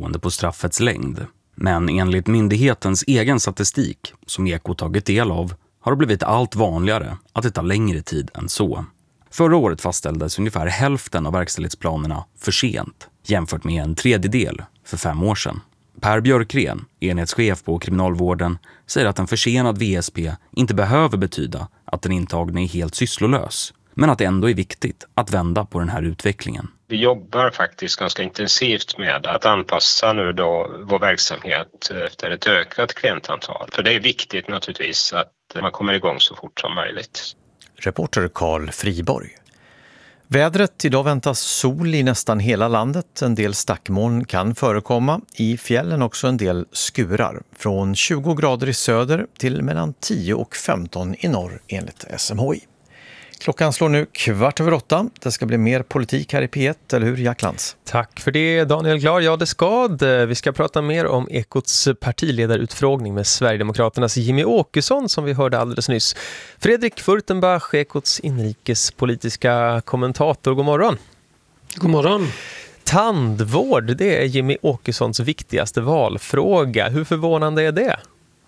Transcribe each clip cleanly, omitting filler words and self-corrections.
beroende på straffets längd. Men enligt myndighetens egen statistik, som Ekot tagit del av, har det blivit allt vanligare att det tar längre tid än så. Förra året fastställdes ungefär hälften av verkställighetsplanerna för sent, jämfört med en tredjedel för 5 år sedan. Per Björkren, enhetschef på kriminalvården, säger att en försenad VSP inte behöver betyda att den intagne är helt sysslolös, men att det ändå är viktigt att vända på den här utvecklingen. Vi jobbar faktiskt ganska intensivt med att anpassa nu då vår verksamhet efter ett ökat klientantal. För det är viktigt naturligtvis att man kommer igång så fort som möjligt. Reporter Carl Friborg. Vädret, idag väntas sol i nästan hela landet. En del stackmoln kan förekomma. I fjällen också en del skurar. Från 20 grader i söder till mellan 10 och 15 i norr enligt SMHI. Klockan slår nu 7:15. Det ska bli mer politik här i P1, eller hur Jack Lantz? Tack för det Daniel Klar. Ja, det ska det. Vi ska prata mer om Ekots partiledarutfrågning med Sverigedemokraternas Jimmy Åkesson som vi hörde alldeles nyss. Fredrik Furtenbach, Ekots inrikespolitiska kommentator. God morgon. God morgon. Tandvård, det är Jimmy Åkessons viktigaste valfråga. Hur förvånande är det?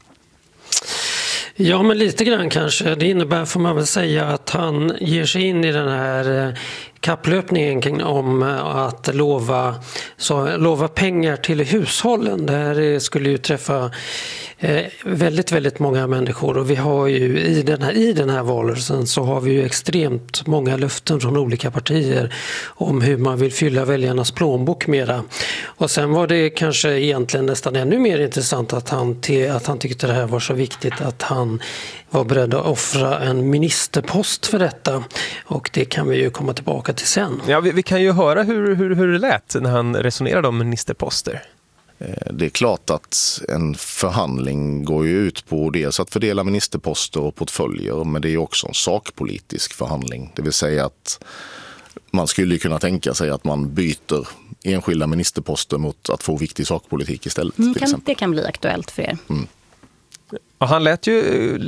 Ja, men lite grann kanske. Det innebär, får man väl säga, att han ger sig in i den här kapplöpningen om att lova pengar till hushållen. Det här skulle ju träffa väldigt, väldigt många människor, och vi har ju i den här valrörelsen så har vi ju extremt många löften från olika partier om hur man vill fylla väljarnas plånbok mera. Och sen var det kanske egentligen nästan ännu mer intressant att han tyckte det här var så viktigt att han var beredd att offra en ministerpost för detta, och det kan vi ju komma tillbaka till sen. Ja, vi kan ju höra hur det lät när han resonerade om ministerposter. Det är klart att en förhandling går ju ut på dels att fördela ministerposter och portföljer, men det är också en sakpolitisk förhandling. Det vill säga att man skulle kunna tänka sig att man byter enskilda ministerposter mot att få viktig sakpolitik istället. Det kan bli aktuellt för er. Och han lät ju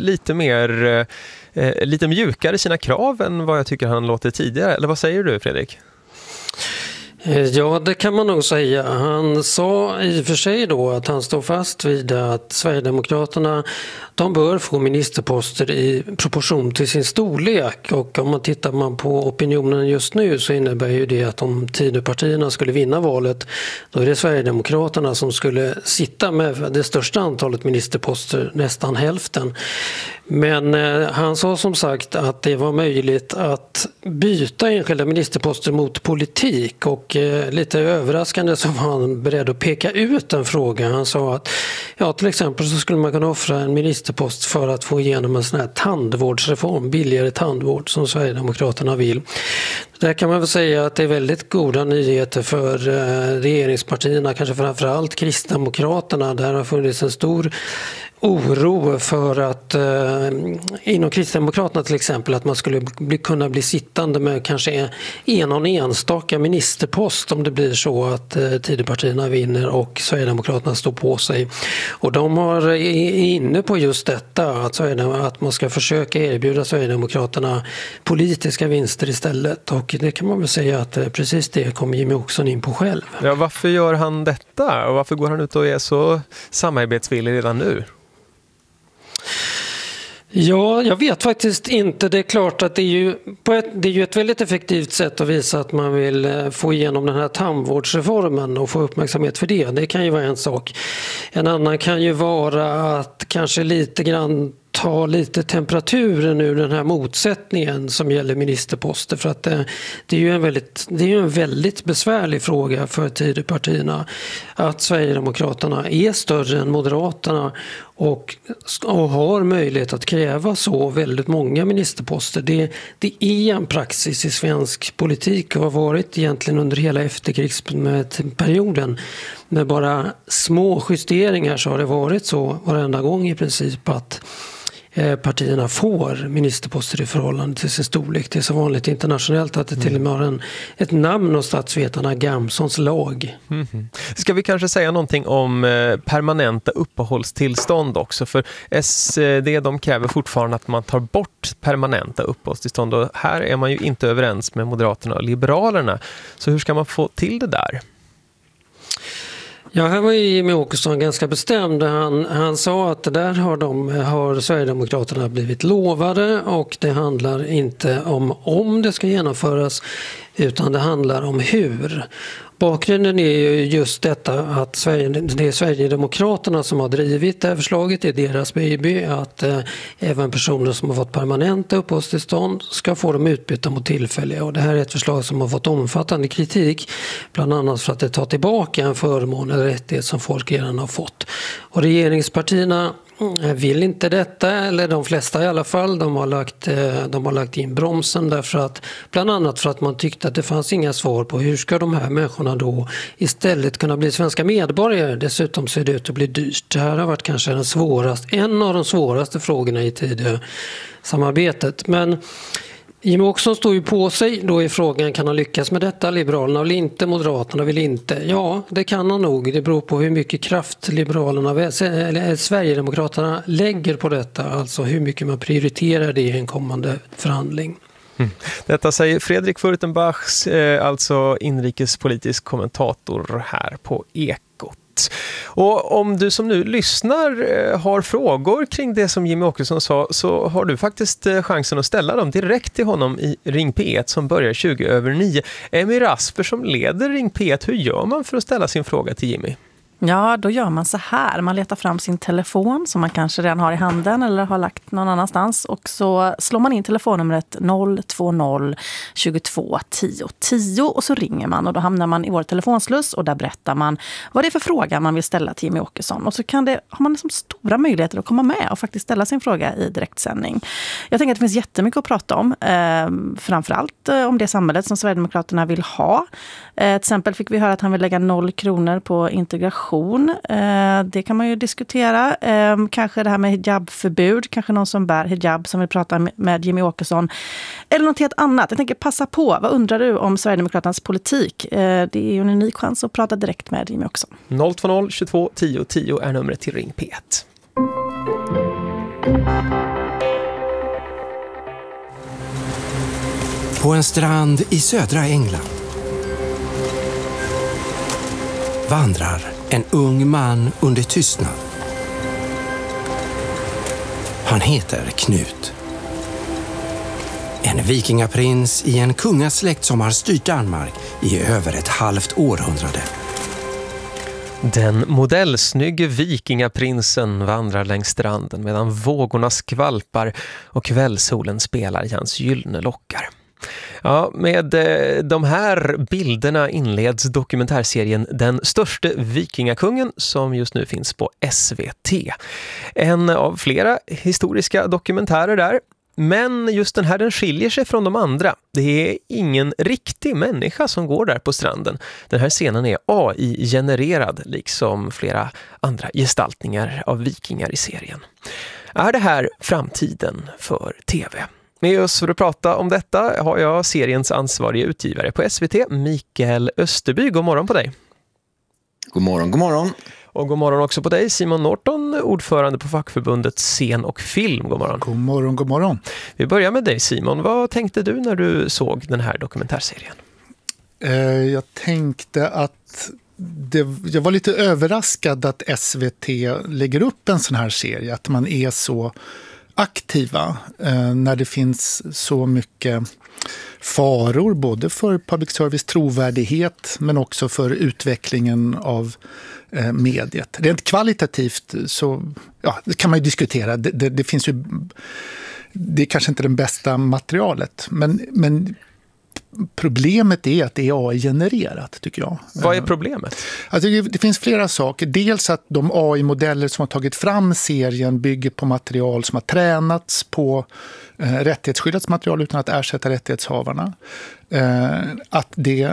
lite mjukare i sina krav än vad jag tycker han låter tidigare. Eller vad säger du, Fredrik? Ja, det kan man nog säga. Han sa i och för sig då att han står fast vid att Sverigedemokraterna, de bör få ministerposter i proportion till sin storlek, och om man tittar på opinionen just nu så innebär ju det att om Tidöpartierna skulle vinna valet, då är det Sverigedemokraterna som skulle sitta med det största antalet ministerposter, nästan hälften. Men han sa som sagt att det var möjligt att byta enskilda ministerposter mot politik, och lite överraskande så var han beredd att peka ut en fråga. Han sa att till exempel så skulle man kunna offra en ministerpost för att få igenom en sån här tandvårdsreform, billigare tandvård som Sverigedemokraterna vill. Där kan man väl säga att det är väldigt goda nyheter för regeringspartierna, kanske framförallt Kristdemokraterna. Där har funnits en stor oro för att inom Kristdemokraterna till exempel att man skulle kunna bli sittande med kanske någon enstaka ministerpost om det blir så att Tidöpartierna vinner och Sverigedemokraterna står på sig. Och de är inne på just detta, att man ska försöka erbjuda Sverigedemokraterna politiska vinster istället, och det kan man väl säga att precis det kommer Jimmy Åkesson in på själv. Ja, varför gör han detta? Och varför går han ut och är så samarbetsvillig redan nu? Ja, jag vet faktiskt inte. Det är klart att det är ju ett väldigt effektivt sätt att visa att man vill få igenom den här tandvårdsreformen och få uppmärksamhet för det. Det kan ju vara en sak. En annan kan ju vara att kanske lite grann ta lite temperaturen ur den här motsättningen som gäller ministerposter, för att det är ju en väldigt besvärlig fråga för Tidöpartierna att Sverigedemokraterna är större än Moderaterna och har möjlighet att kräva så väldigt många ministerposter. Det är en praxis i svensk politik och har varit egentligen under hela efterkrigsperioden. Med bara små justeringar så har det varit så varenda gång i princip att partierna får ministerposter i förhållande till sin storlek. Det är så vanligt internationellt att det till och med har ett namn av statsvetarna, Gamsons lag. Mm-hmm. Ska vi kanske säga någonting om permanenta uppehållstillstånd också? För SD, de kräver fortfarande att man tar bort permanenta uppehållstillstånd, och här är man ju inte överens med Moderaterna och Liberalerna. Så hur ska man få till det där? Ja, här var ju Jimmie Åkesson ganska bestämd. Han sa att det där har Sverigedemokraterna blivit lovade, och det handlar inte om det ska genomföras, utan det handlar om hur. Bakgrunden är ju just detta att det är Sverigedemokraterna som har drivit det här förslaget. Det är deras baby att även personer som har fått permanenta uppehållstillstånd ska få dem utbytta mot tillfälliga. Och det här är ett förslag som har fått omfattande kritik, bland annat för att det tar tillbaka en förmån eller rättighet som folk redan har fått. Och regeringspartierna vill inte detta, eller de flesta i alla fall. De har lagt in bromsen därför att, bland annat för att man tyckte att det fanns inga svar på hur ska de här människorna då istället kunna bli svenska medborgare. Dessutom ser det ut att bli dyrt. Det här har varit kanske en av de svåraste frågorna i Tidösamarbetet. Men Jimmie Åkesson står ju på sig då i frågan, kan han lyckas med detta? Liberalerna vill inte, Moderaterna vill inte. Ja, det kan han nog. Det beror på hur mycket kraft Sverigedemokraterna lägger på detta. Alltså hur mycket man prioriterar det i en kommande förhandling. Detta säger Fredrik Furtenbach, alltså inrikespolitisk kommentator här på Ekot. Och om du som nu lyssnar har frågor kring det som Jimmie Åkesson sa, så har du faktiskt chansen att ställa dem direkt till honom i Ring P1 som börjar 20:09. Emmy Rasper som leder Ring P1, hur gör man för att ställa sin fråga till Jimmie? Ja, då gör man så här. Man letar fram sin telefon som man kanske redan har i handen eller har lagt någon annanstans. Och så slår man in telefonnumret 020 22 10 10 och så ringer man. Och då hamnar man i vår telefonsluss och där berättar man vad det är för fråga man vill ställa till Jimmie Åkesson. Och så har man liksom stora möjligheter att komma med och faktiskt ställa sin fråga i direktsändning. Jag tänker att det finns jättemycket att prata om. Framförallt om det samhället som Sverigedemokraterna vill ha. Till exempel fick vi höra att han vill lägga 0 kronor på integration. Det kan man ju diskutera. Kanske det här med hijabförbud. Kanske någon som bär hijab som vill prata med Jimmie Åkesson. Eller något helt annat. Jag tänker passa på. Vad undrar du om Sverigedemokraternas politik? Det är ju en unik chans att prata direkt med Jimmie Åkesson. 020 22 10 10 är numret till Ring P1. På en strand i södra England vandrar en ung man under tystnad. Han heter Knut. En vikingaprins i en kungasläkt som har styrt Danmark i över ett halvt århundrade. Den modellsnygge vikingaprinsen vandrar längs stranden medan vågorna skvalpar och kvällssolen spelar i hans gyllene lockar. Ja, med de här bilderna inleds dokumentärserien Den störste vikingakungen som just nu finns på SVT. En av flera historiska dokumentärer där. Men just den här, den skiljer sig från de andra. Det är ingen riktig människa som går där på stranden. Den här scenen är AI-genererad liksom flera andra gestaltningar av vikingar i serien. Är det här framtiden för tv? Med oss för att prata om detta har jag seriens ansvariga utgivare på SVT, Mikael Österby. God morgon på dig. God morgon, god morgon. Och god morgon också på dig, Simon Norton, ordförande på fackförbundet Scen och Film. God morgon. God morgon, god morgon. Vi börjar med dig, Simon. Vad tänkte du när du såg den här dokumentärserien? Jag tänkte att jag var lite överraskad att SVT lägger upp en sån här serie. Att man är så aktiva när det finns så mycket faror både för public service trovärdighet men också för utvecklingen av mediet. Rent kvalitativt så det kan man ju diskutera. Det finns ju, det är kanske inte det bästa materialet men problemet är att det är AI-genererat, tycker jag. Vad är problemet? Alltså, det finns flera saker. Dels att de AI-modeller som har tagit fram serien bygger på material som har tränats på rättighetsskyddat material utan att ersätta rättighetshavarna. Att det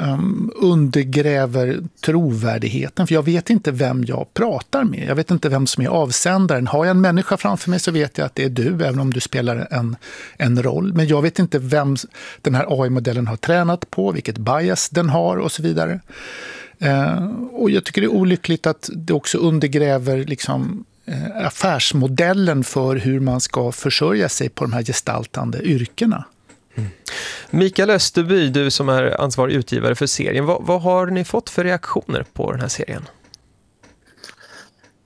undergräver trovärdigheten. För jag vet inte vem jag pratar med. Jag vet inte vem som är avsändaren. Har jag en människa framför mig så vet jag att det är du, även om du spelar en roll. Men jag vet inte vem den här AI-modellen har tränat på, vilket bias den har och så vidare. Och jag tycker det är olyckligt att det också undergräver liksom affärsmodellen för hur man ska försörja sig på de här gestaltande yrkena. Mikael Österby, du som är ansvarig utgivare för serien, vad har ni fått för reaktioner på den här serien?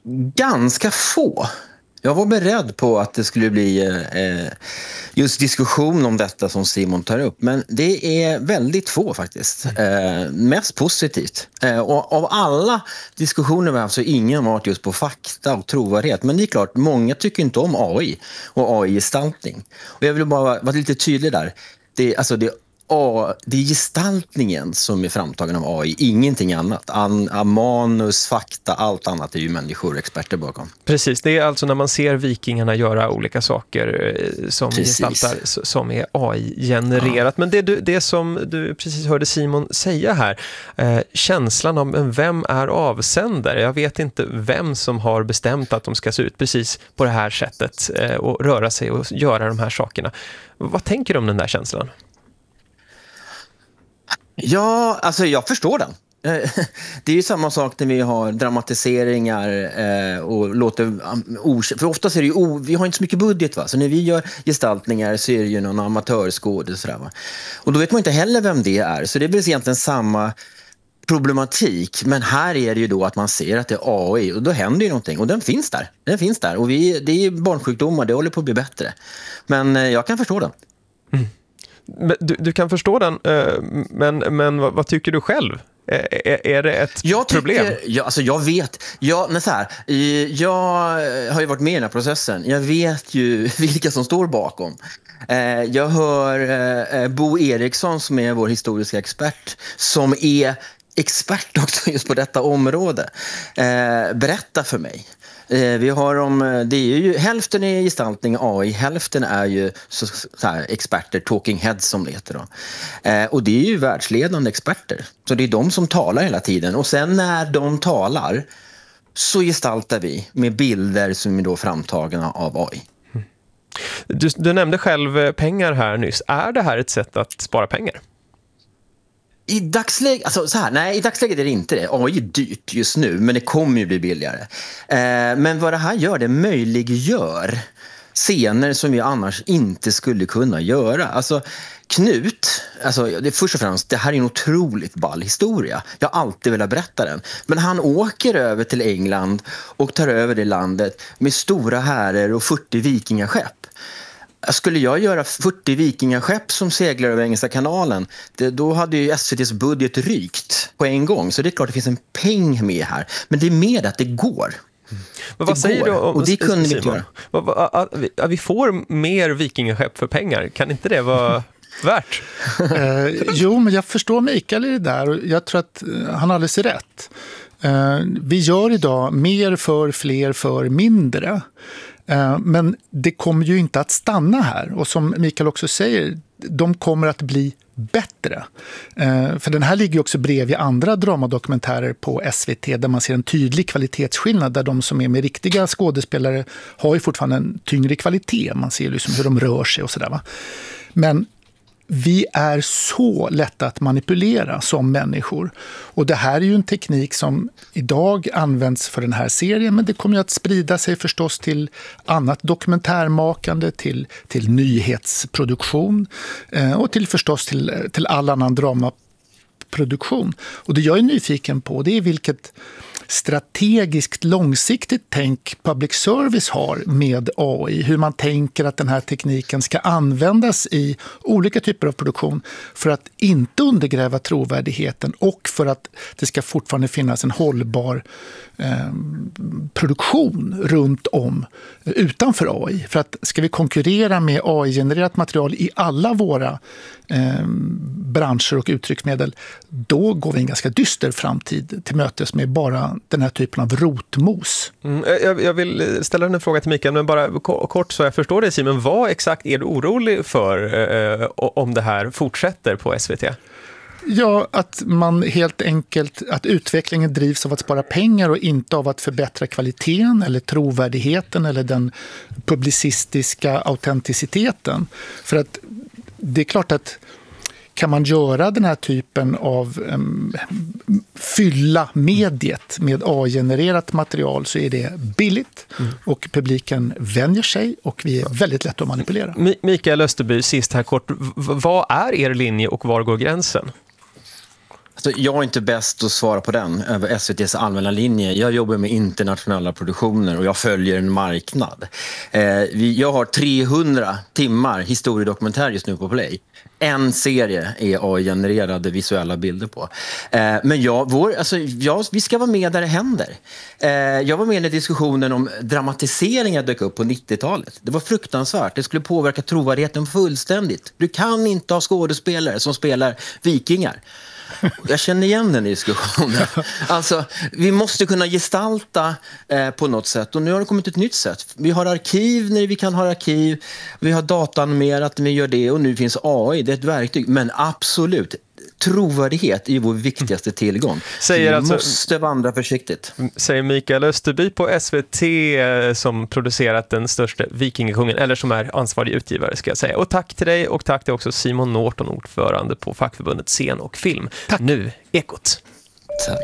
Ganska få. Jag var beredd på att det skulle bli just diskussion om detta som Simon tar upp. Men det är väldigt få faktiskt. Mest positivt. Och av alla diskussioner vi har haft så ingen varit just på fakta och trovärdighet. Men det är klart, många tycker inte om AI och AI-gestaltning. Och jag vill bara vara lite tydlig där. Det är gestaltningen som är framtagen av AI, ingenting annat. Manus, fakta, allt annat är ju människor och experter bakom. Precis, det är alltså när man ser vikingarna göra olika saker som gestaltar som är AI-genererat. Ja. Men det som du precis hörde Simon säga här, känslan om vem är avsändare? Jag vet inte vem som har bestämt att de ska se ut precis på det här sättet och röra sig och göra de här sakerna. Vad tänker du om den där känslan? Ja, alltså jag förstår den. Det är ju samma sak när vi har dramatiseringar och låter... För oftast är det ju... Vi har inte så mycket budget, va? Så när vi gör gestaltningar så är det ju någon amatörskåd och sådär, va? Och då vet man inte heller vem det är. Så det är väl egentligen samma problematik. Men här är det ju då att man ser att det är AI och då händer ju någonting. Och den finns där. Och det är barnsjukdomar, det håller på att bli bättre. Men jag kan förstå den. Mm. Du kan förstå den, men vad tycker du själv? Är det ett problem? Jag vet. Men så här, jag har ju varit med i den här processen. Jag vet ju vilka som står bakom. Jag hör Bo Eriksson som är vår historiska expert, som är expert också just på detta område, berätta för mig. Vi har det är ju hälften är gestaltning AI, hälften är ju så här experter, talking heads som det heter då. Och det är ju världsledande experter. Så det är de som talar hela tiden. Och sen när de talar så gestaltar vi med bilder som är då framtagna av AI. Du nämnde själv pengar här nyss. Är det här ett sätt att spara pengar? I dagsläget, i dagsläget är det inte det. AI är dyrt just nu, men det kommer ju bli billigare. Men vad det här gör, det möjliggör scener som vi annars inte skulle kunna göra. Alltså Knut, det först och främst, det här är en otroligt ball historia. Jag har alltid velat berätta den. Men han åker över till England och tar över det landet med stora härer och 40 vikingaskepp. Skulle jag göra 40 vikingaskepp som seglar över Engelska kanalen, då hade ju SVTs budget rykt på en gång. Så det är klart det finns en peng med här. Men det är med att det går. Men vad säger du om, och det kunde vi inte göra. Vi får mer vikingaskepp för pengar. Kan inte det vara värt? Jo, men jag förstår Mikael i det där. Och jag tror att han har alldeles rätt. Vi gör idag mer för fler för mindre. Men det kommer ju inte att stanna här. Och som Mikael också säger, de kommer att bli bättre. För den här ligger ju också bredvid andra dramadokumentärer på SVT där man ser en tydlig kvalitetsskillnad, där de som är med riktiga skådespelare har ju fortfarande en tyngre kvalitet. Man ser liksom hur de rör sig och sådär, va? Men vi är så lätta att manipulera som människor. Och det här är ju en teknik som idag används för den här serien, men det kommer ju att sprida sig förstås till annat dokumentärmakande, till nyhetsproduktion och förstås till all annan dramaproduktion. Och det jag är nyfiken på, det är vilket strategiskt långsiktigt tänk public service har med AI. Hur man tänker att den här tekniken ska användas i olika typer av produktion för att inte undergräva trovärdigheten och för att det ska fortfarande finnas en hållbar produktion runt om utanför AI. För att ska vi konkurrera med AI-genererat material i alla våra branscher och uttrycksmedel, då går vi en ganska dyster framtid till mötes med bara den här typen av rotmos. Jag vill ställa en fråga till Mikael, men bara kort så jag förstår det, Simon. Vad exakt är du orolig för om det här fortsätter på SVT? Ja, att man helt enkelt, att utvecklingen drivs av att spara pengar och inte av att förbättra kvaliteten eller trovärdigheten eller den publicistiska autenticiteten. För att det är klart att kan man göra den här typen av fylla mediet med AI-genererat material så är det billigt och publiken vänjer sig och vi är väldigt lätt att manipulera. Mikael Österby, sist här kort. Vad är er linje och var går gränsen? Alltså, jag är inte bäst att svara på den över SVT:s allmänna linje. Jag jobbar med internationella produktioner och jag följer en marknad. Jag har 300 timmar historiedokumentär just nu på Play. En serie är AI-genererade visuella bilder på. Men vi ska vara med där det händer. Jag var med i diskussionen om dramatiseringar dök upp på 90-talet. Det var fruktansvärt. Det skulle påverka trovärdigheten fullständigt. Du kan inte ha skådespelare som spelar vikingar. Jag känner igen den diskussionen. Alltså, vi måste kunna gestalta på något sätt. Och nu har det kommit ett nytt sätt. Vi har arkiv när vi kan ha arkiv. Vi har datanimerat när vi gör det. Och nu finns AI. Det är ett verktyg. Men absolut, trovärdighet är vår viktigaste tillgång. Vi måste vandra försiktigt. Säger Mikael Österby på SVT som producerat den största Vikingakungen, eller som är ansvarig utgivare ska jag säga. Och tack till dig och tack till också Simon Norton, ordförande på fackförbundet Scen och Film. Tack. Nu Ekot. Tack.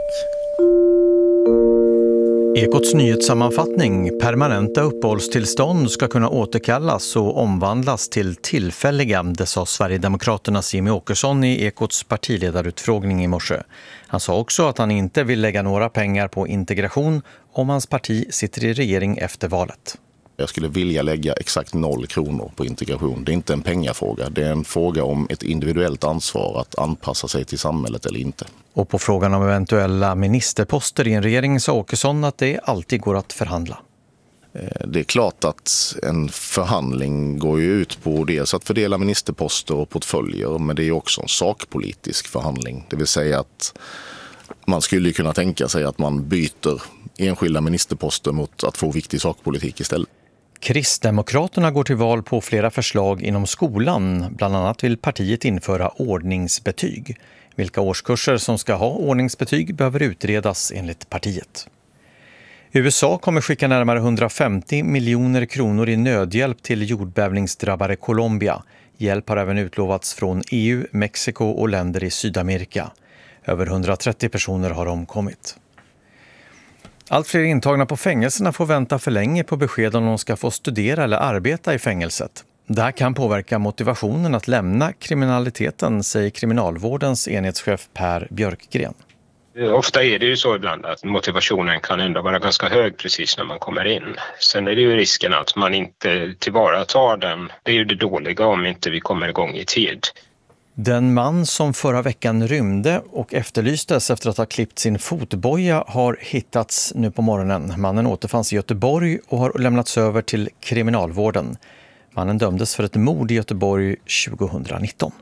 Ekots nyhetssammanfattning: permanenta uppehållstillstånd ska kunna återkallas och omvandlas till tillfälliga, det sa Sverigedemokraternas Jimmie Åkesson i Ekots partiledarutfrågning i morse. Han sa också att han inte vill lägga några pengar på integration om hans parti sitter i regering efter valet. Jag skulle vilja lägga exakt 0 kronor på integration. Det är inte en pengafråga. Det är en fråga om ett individuellt ansvar att anpassa sig till samhället eller inte. Och på frågan om eventuella ministerposter i en regering sa Åkesson att det alltid går att förhandla. Det är klart att en förhandling går ju ut på dels att fördela ministerposter och portföljer, men det är också en sakpolitisk förhandling. Det vill säga att man skulle kunna tänka sig att man byter enskilda ministerposter mot att få viktig sakpolitik istället. Kristdemokraterna går till val på flera förslag inom skolan. Bland annat vill partiet införa ordningsbetyg. Vilka årskurser som ska ha ordningsbetyg behöver utredas enligt partiet. USA kommer skicka närmare 150 miljoner kronor i nödhjälp till jordbävningsdrabbade Colombia. Hjälp har även utlovats från EU, Mexiko och länder i Sydamerika. Över 130 personer har omkommit. Allt fler intagna på fängelserna får vänta för länge på besked om de ska få studera eller arbeta i fängelset. Det här kan påverka motivationen att lämna kriminaliteten, säger kriminalvårdens enhetschef Per Björkgren. Ofta är det ju så ibland att motivationen kan ändå vara ganska hög precis när man kommer in. Sen är det ju risken att man inte tillvaratar den. Det är ju det dåliga om inte vi kommer igång i tid. Den man som förra veckan rymde och efterlystes efter att ha klippt sin fotboja har hittats nu på morgonen. Mannen återfanns i Göteborg och har lämnats över till kriminalvården. Mannen dömdes för ett mord i Göteborg 2019.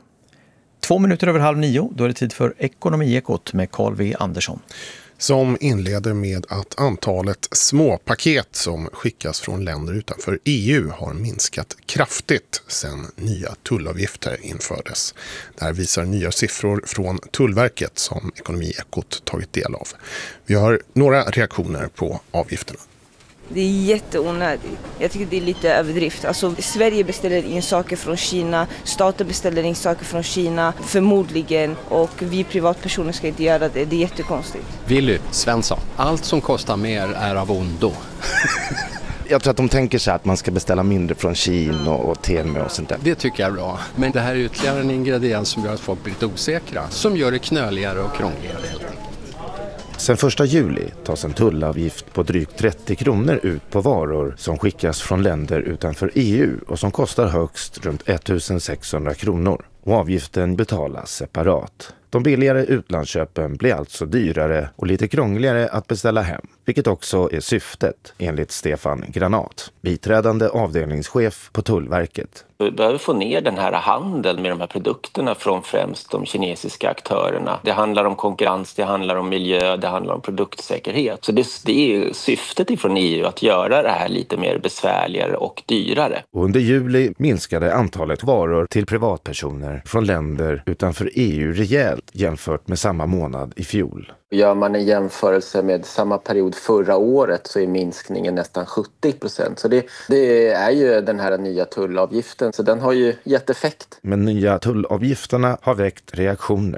8:02, då är det tid för Ekonomiekot med Carl V. Andersson. Som inleder med att antalet småpaket som skickas från länder utanför EU har minskat kraftigt sedan nya tullavgifter infördes. Det här visar nya siffror från Tullverket som Ekonomiekot tagit del av. Vi har några reaktioner på avgifterna. Det är jätteonödigt. Jag tycker det är lite överdrift. Alltså, Sverige beställer in saker från Kina, staten beställer in saker från Kina, förmodligen. Och vi privatpersoner ska inte göra det. Det är jättekonstigt. Willy Svensson, allt som kostar mer är av ondo. Jag tror att de tänker sig att man ska beställa mindre från Kina och Temu och sånt där. Det tycker jag är bra. Men det här är ytterligare en ingrediens som gör att folk blir lite osäkra. Som gör det knöligare och krångligare helt enkelt. Sen 1 juli tas en tullavgift på drygt 30 kronor ut på varor som skickas från länder utanför EU och som kostar högst runt 1600 kronor. Och avgiften betalas separat. De billigare utlandsköpen blir alltså dyrare och lite krångligare att beställa hem, vilket också är syftet enligt Stefan Granat, biträdande avdelningschef på Tullverket. Vi behöver få ner den här handeln med de här produkterna från främst de kinesiska aktörerna. Det handlar om konkurrens, det handlar om miljö, det handlar om produktsäkerhet. Så det är syftet ifrån EU att göra det här lite mer besvärligare och dyrare. Och under juli minskade antalet varor till privatpersoner från länder utanför EU rejält jämfört med samma månad i fjol. Gör man en jämförelse med samma period förra året så är minskningen nästan 70%. Så det är ju den här nya tullavgiften, så den har ju gett effekt. Men nya tullavgifterna har väckt reaktioner.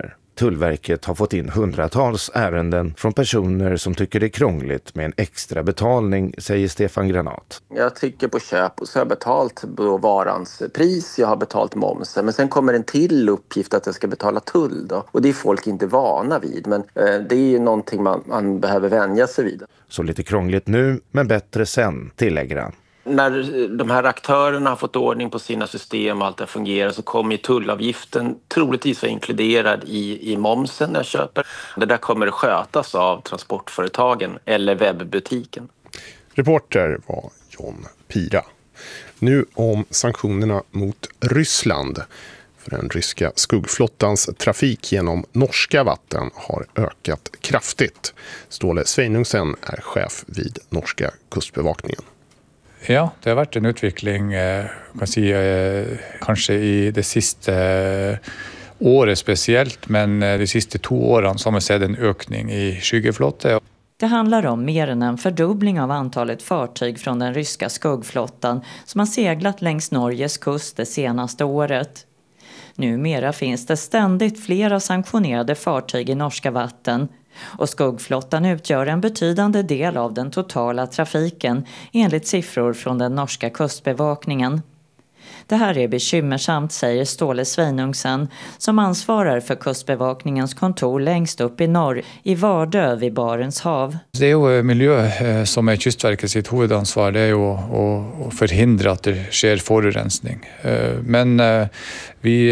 Tullverket har fått in hundratals ärenden från personer som tycker det är krångligt med en extra betalning, säger Stefan Granat. Jag trycker på köp och så har jag betalt varans pris, jag har betalt momsen. Men sen kommer en till uppgift att jag ska betala tull då. Och det är folk inte vana vid. Men det är ju någonting man behöver vänja sig vid. Så lite krångligt nu, men bättre sen, tillägger han. När de här aktörerna har fått ordning på sina system och allt det fungerar så kommer ju tullavgiften troligtvis vara inkluderad i momsen när jag köper. Det där kommer att skötas av transportföretagen eller webbutiken. Reporter var John Pira. Nu om sanktionerna mot Ryssland. För den ryska skuggflottans trafik genom norska vatten har ökat kraftigt. Ståle Sveinungsen är chef vid norska kustbevakningen. Ja, det har varit en utvikling kan si, kanskje i det siste året speciellt, men de siste 2 årene så har vi sett en ökning i skyggeflotte. Det handlar om mer än en fördubbling av antalet fartyg från den ryska skuggflottan som har seglat längs Norges kust det senaste året. Numera finns det ständigt flera sanktionerade fartyg i norska vatten och skuggflottan utgör en betydande del av den totala trafiken enligt siffror från den norska kustbevakningen. Det här är bekymmersamt, säger Ståle Sveinungsen som ansvarar för kustbevakningens kontor längst upp i norr i Vardö vid Barents hav. Det är ju miljö som är Kystverket sitt huvudansvar, det är ju att förhindra att det sker forurensning. Men vi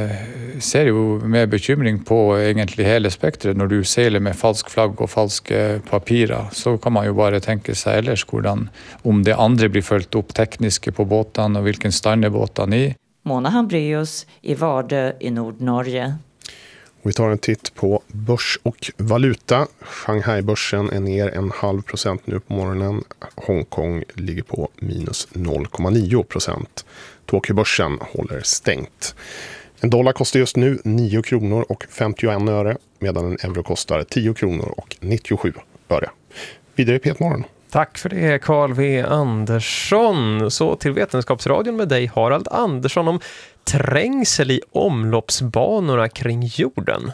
ser ju med bekymring på egentligen hela spektret. När du seglar med falsk flagg och falska papirer så kan man ju bara tänka sig ellers hvordan, om det andra blir följt upp tekniska på båten och vilken stand är båten i. Mona Hambrius i Vardö i Nordnorge. Vi tar en titt på börs och valuta. Shanghai-börsen är ner 0,5% nu på morgonen. Hongkong ligger på minus 0,9%. Tokyo-börsen håller stängt. En dollar kostar just nu 9 kronor och 51 öre medan en euro kostar 10 kronor och 97 öre. Vidare i P1-morgon. Tack för det, Carl V. Andersson. Så till Vetenskapsradion med dig, Harald Andersson, om trängsel i omloppsbanorna kring jorden.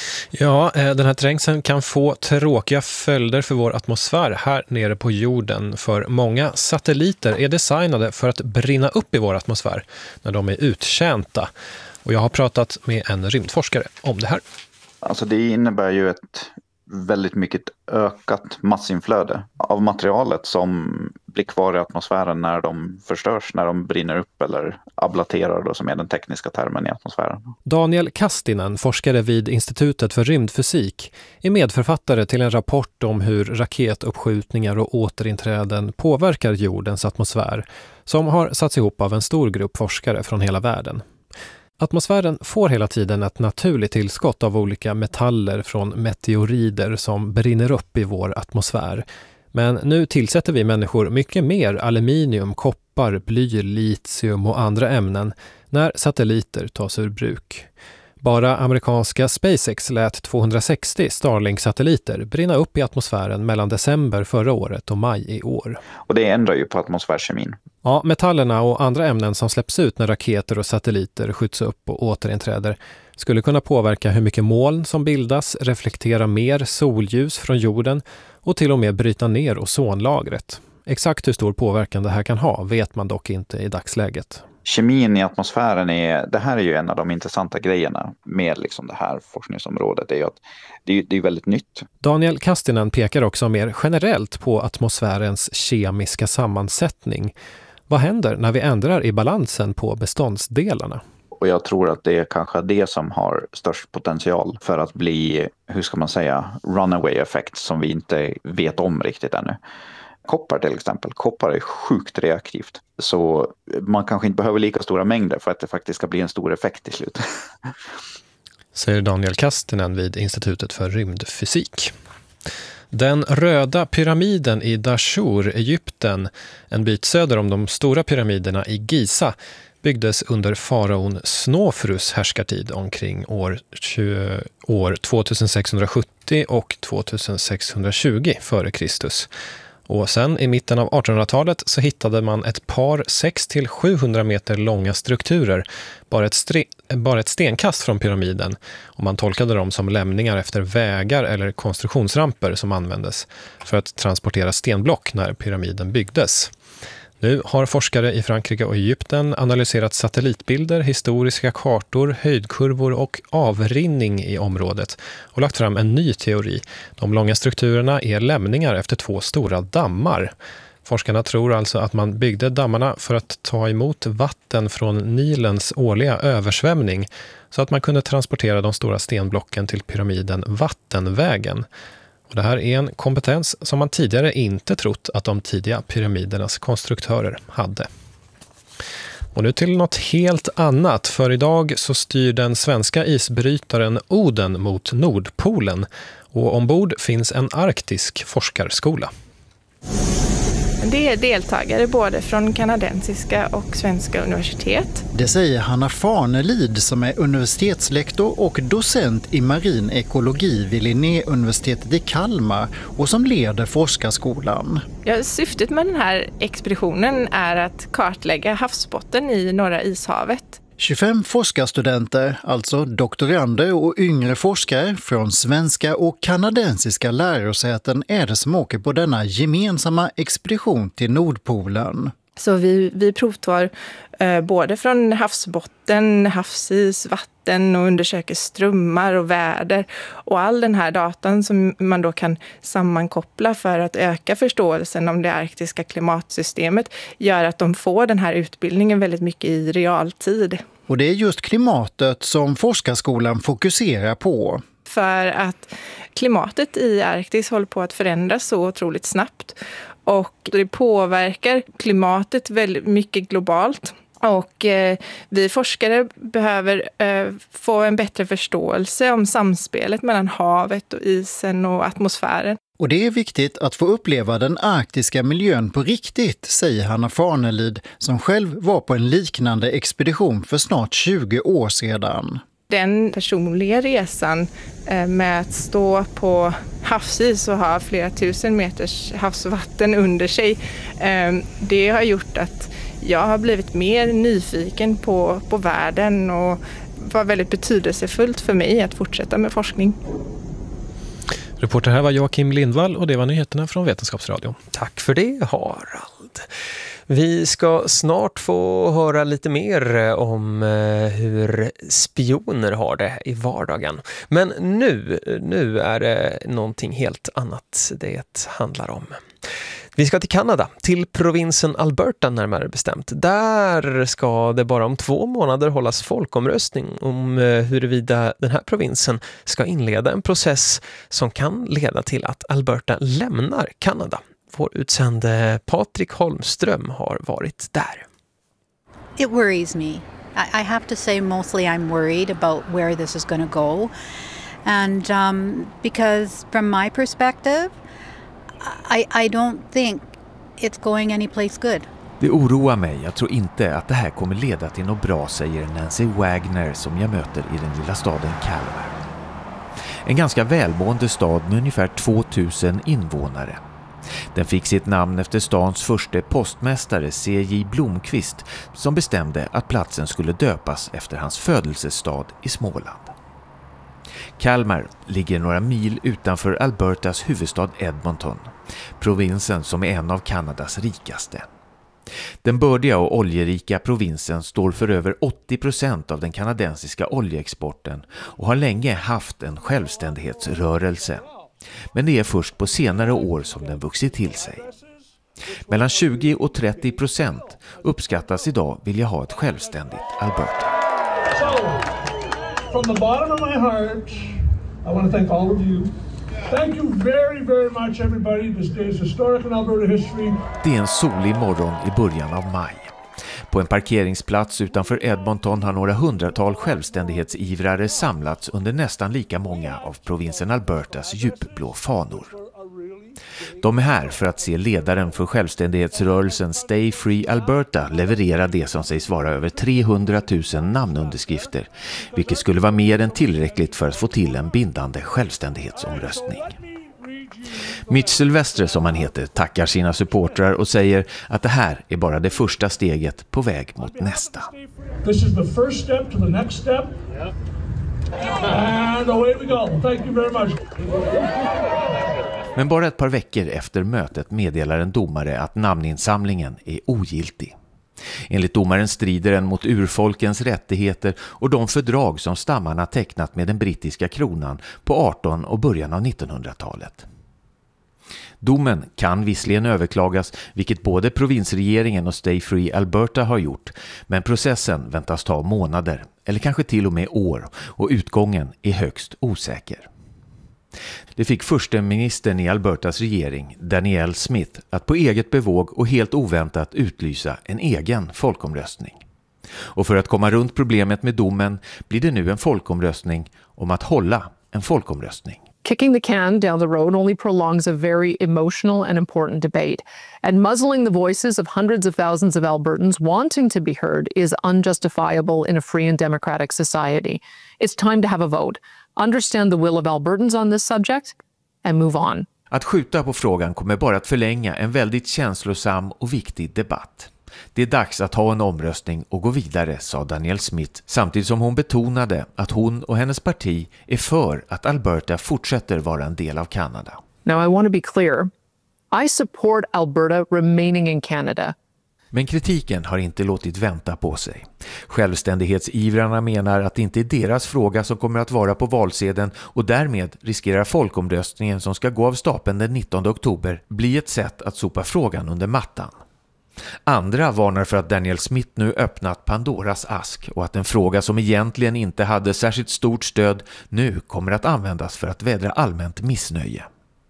Ja, den här trängseln kan få tråkiga följder för vår atmosfär här nere på jorden. För många satelliter är designade för att brinna upp i vår atmosfär när de är uttjänta. Och jag har pratat med en rymdforskare om det här. Alltså det innebär ju ett väldigt mycket ökat massinflöde av materialet som blir kvar i atmosfären när de förstörs, när de brinner upp eller ablaterar då, som är den tekniska termen i atmosfären. Daniel Kastinen, forskare vid Institutet för rymdfysik, är medförfattare till en rapport om hur raketuppskjutningar och återinträden påverkar jordens atmosfär som har satts ihop av en stor grupp forskare från hela världen. Atmosfären får hela tiden ett naturligt tillskott av olika metaller från meteorider som brinner upp i vår atmosfär. Men nu tillsätter vi människor mycket mer aluminium, koppar, bly, litium och andra ämnen när satelliter tas ur bruk. Bara amerikanska SpaceX lät 260 Starlink-satelliter brinna upp i atmosfären mellan december förra året och maj i år. Och det ändrar ju på atmosfärkemin. Ja, metallerna och andra ämnen som släpps ut när raketer och satelliter skjuts upp och återinträder skulle kunna påverka hur mycket moln som bildas, reflektera mer solljus från jorden och till och med bryta ner ozonlagret. Exakt hur stor påverkan det här kan ha vet man dock inte i dagsläget. Kemin i atmosfären det här är ju en av de intressanta grejerna med liksom det här forskningsområdet. Det är ju att det är väldigt nytt. Daniel Kastinen pekar också mer generellt på atmosfärens kemiska sammansättning. Vad händer när vi ändrar i balansen på beståndsdelarna? Och jag tror att det är kanske det som har störst potential för att bli, hur ska man säga, runaway effect som vi inte vet om riktigt ännu. Koppar till exempel. Koppar är sjukt reaktivt. Så man kanske inte behöver lika stora mängder för att det faktiskt ska bli en stor effekt till slut. Säger Daniel Kastinen vid Institutet för rymdfysik. Den röda pyramiden i Dashur, Egypten, en bit söder om de stora pyramiderna i Giza, byggdes under faraon Snofrus härskartid omkring år 2670 och 2620 före Kristus. Och sen i mitten av 1800-talet så hittade man ett par 600-700 meter långa strukturer bara ett stenkast från pyramiden, och man tolkade dem som lämningar efter vägar eller konstruktionsramper som användes för att transportera stenblock när pyramiden byggdes. Nu har forskare i Frankrike och Egypten analyserat satellitbilder, historiska kartor, höjdkurvor och avrinning i området och lagt fram en ny teori. De långa strukturerna är lämningar efter 2 stora dammar. Forskarna tror alltså att man byggde dammarna för att ta emot vatten från Nilens årliga översvämning så att man kunde transportera de stora stenblocken till pyramiden vattenvägen. Och det här är en kompetens som man tidigare inte trott att de tidiga pyramidernas konstruktörer hade. Och nu till något helt annat, för idag så styr den svenska isbrytaren Oden mot Nordpolen, och ombord finns en arktisk forskarskola. Det är deltagare både från kanadensiska och svenska universitet. Det säger Hanna Farnelid som är universitetslektor och docent i marin ekologi vid Linnéuniversitetet i Kalmar och som leder forskarskolan. Ja, syftet med den här expeditionen är att kartlägga havsbotten i Norra ishavet. 25 forskarstudenter, alltså doktorander och yngre forskare från svenska och kanadensiska lärosäten är det som åker på denna gemensamma expedition till Nordpolen. Så vi provtar både från havsbotten, havsis, vatten och undersöker strömmar och väder. Och all den här datan som man då kan sammankoppla för att öka förståelsen om det arktiska klimatsystemet gör att de får den här utbildningen väldigt mycket i realtid. Och det är just klimatet som forskarskolan fokuserar på. För att klimatet i Arktis håller på att förändras så otroligt snabbt. Och det påverkar klimatet väldigt mycket globalt. Och vi forskare behöver få en bättre förståelse om samspelet mellan havet och isen och atmosfären. Och det är viktigt att få uppleva den arktiska miljön på riktigt, säger Hanna Farnelid som själv var på en liknande expedition för snart 20 år sedan. Den personliga resan med att stå på havsis och ha flera tusen meters havsvatten under sig, det har gjort att jag har blivit mer nyfiken på världen och var väldigt betydelsefullt för mig att fortsätta med forskning. Reporter här var Joakim Lindvall och det var nyheterna från Vetenskapsradion. Tack för det, Harald. Vi ska snart få höra lite mer om hur spioner har det i vardagen. Men nu är det någonting helt annat det handlar om. Vi ska till Kanada, till provinsen Alberta närmare bestämt. Där ska det bara om 2 månader hållas folkomröstning om huruvida den här provinsen ska inleda en process som kan leda till att Alberta lämnar Kanada. Vår utsände Patrik Holmström har varit där. It worries me. I have to say mostly I'm worried about where this is going to go. And because from my perspective, I don't think it's going any place good. Det oroar mig. Jag tror inte att det här kommer leda till något bra, säger Nancy Wagner som jag möter i den lilla staden Calgary. En ganska välmående stad med ungefär 2000 invånare. Den fick sitt namn efter stans första postmästare C.J. Blomqvist som bestämde att platsen skulle döpas efter hans födelsestad i Småland. Kalmar ligger några mil utanför Albertas huvudstad Edmonton, provinsen som är en av Kanadas rikaste. Den bördiga och oljerika provinsen står för över 80% av den kanadensiska oljeexporten och har länge haft en självständighetsrörelse. Men det är först på senare år som den vuxit till sig. Mellan 20 och 30% uppskattas idag vilja ha ett självständigt Alberta. So, from the bottom of my heart, I want to thank all of you. Thank you very, very much everybody. This day is historic in Alberta history. Det är en solig morgon i början av maj. På en parkeringsplats utanför Edmonton har några hundratal självständighetsivrare samlats under nästan lika många av provinsen Albertas djupblå fanor. De är här för att se ledaren för självständighetsrörelsen Stay Free Alberta leverera det som sägs vara över 300 000 namnunderskrifter, vilket skulle vara mer än tillräckligt för att få till en bindande självständighetsomröstning. Mitch Sylvestre, som han heter, tackar sina supportrar och säger att det här är bara det första steget på väg mot nästa. This is the first step to the next step. And away we go. Thank you very much. Men bara ett par veckor efter mötet meddelar en domare att namninsamlingen är ogiltig. Enligt domaren strider den mot urfolkens rättigheter och de fördrag som stammarna tecknat med den brittiska kronan på 18- och början av 1900-talet. Domen kan visserligen överklagas, vilket både provinsregeringen och Stay Free Alberta har gjort, men processen väntas ta månader eller kanske till och med år och utgången är högst osäker. Det fick första ministern i Albertas regering, Danielle Smith, att på eget bevåg och helt oväntat utlysa en egen folkomröstning. Och för att komma runt problemet med domen blir det nu en folkomröstning om att hålla en folkomröstning. Kicking the can down the road only prolongs a very emotional and important debate, and muzzling the voices of hundreds of thousands of Albertans wanting to be heard is unjustifiable in a free and democratic society. It's time to have a vote, understand the will of Albertans on this subject, and move on. Att skjuta på frågan kommer bara att förlänga en väldigt känslosam och viktig debatt. Det är dags att ha en omröstning och gå vidare, sa Danielle Smith, samtidigt som hon betonade att hon och hennes parti är för att Alberta fortsätter vara en del av Kanada. Now I want to be clear. I support Alberta remaining in Canada. Men kritiken har inte låtit vänta på sig. Självständighetsivrarna menar att det inte är deras fråga som kommer att vara på valsedeln och därmed riskerar folkomröstningen som ska gå av stapeln den 19 oktober bli ett sätt att sopa frågan under mattan. Andra varnar för att Danielle Smith nu öppnat Pandoras ask och att en fråga som egentligen inte hade särskilt stort stöd nu kommer att användas för att vädra allmänt missnöje.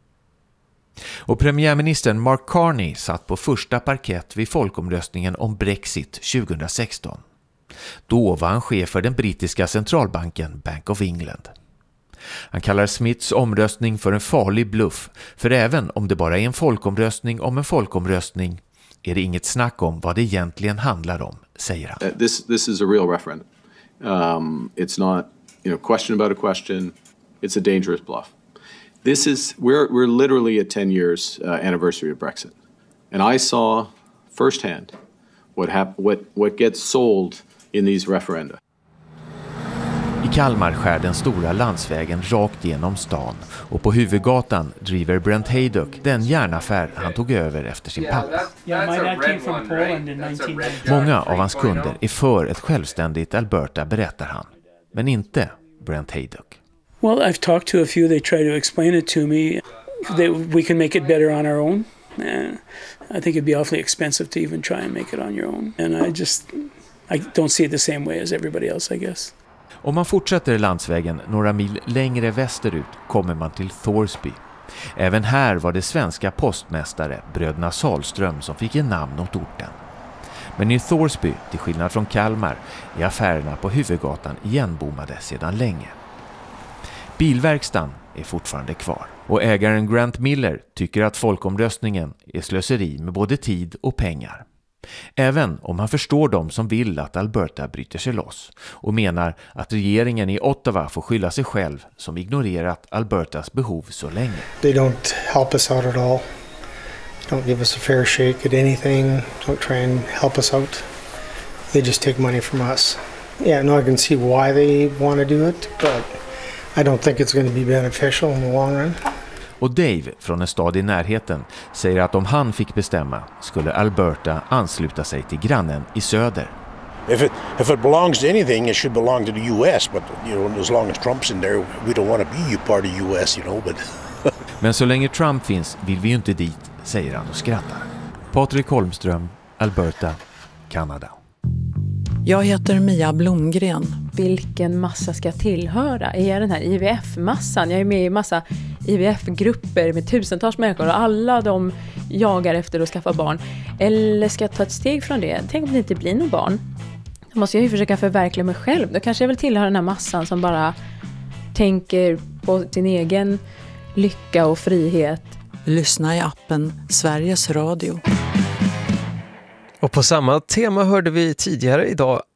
Och premiärministern Mark Carney satt på första parkett vid folkomröstningen om Brexit 2016. Då var han chef för den brittiska centralbanken Bank of England. Han kallar Smiths omröstning för en farlig bluff, för även om det bara är en folkomröstning om en folkomröstning är det inget snack om vad det egentligen handlar om, säger han. This is a real referendum. It's not, question about a question. It's a dangerous bluff. We're literally at 10 years anniversary of Brexit, and I saw firsthand what gets sold in these referenda. I Kalmar skär den stora landsvägen rakt genom stan och på huvudgatan driver Brent Haydock den järnaffär han tog över efter sin pappa. Många av hans kunder är för ett självständigt Alberta, berättar han. Men inte Brent Haydock. Well, I've talked to a few. They try to explain it to me. We can make it better on our own. I think it'd be awfully expensive to even try and make it on your own. And I don't see it the same way as everybody else, I guess. Om man fortsätter landsvägen några mil längre västerut kommer man till Thorsby. Även här var det svenska postmästare, bröderna Salström, som fick en namn åt orten. Men i Thorsby, till skillnad från Kalmar, är affärerna på huvudgatan igenbommade sedan länge. Bilverkstan är fortfarande kvar och ägaren Grant Miller tycker att folkomröstningen är slöseri med både tid och pengar. Även om han förstår dem som vill att Alberta bryter sig loss och menar att regeringen i Ottawa får skylla sig själv som ignorerat Albertas behov så länge. They don't help us out at all. Don't give us a fair shake at anything. Don't try and help us out. They just take money from us. Yeah, no, I can see why they want to do it, but I don't think it's going to be beneficial in the long run. Och Dave från en stad i närheten säger att om han fick bestämma skulle Alberta ansluta sig till grannen i söder. If it belongs to anything, it should belong to the US, but as long as Trump's in there, we don't want to be part of US, but Men så länge Trump finns vill vi ju inte dit, säger han och skrattar. Patrik Holmström, Alberta, Kanada. Jag heter Mia Blomgren. Vilken massa ska jag tillhöra? Är jag den här IVF-massan? Jag är med i massa IVF-grupper med tusentals människor och alla de jagar efter att skaffa barn. Eller ska jag ta ett steg från det? Tänk om det inte blir någon barn. Då måste jag ju försöka förverkliga mig själv. Då kanske jag vill tillhöra den här massan som bara tänker på sin egen lycka och frihet. Lyssna i appen Sveriges Radio. Och på samma tema hörde vi tidigare idag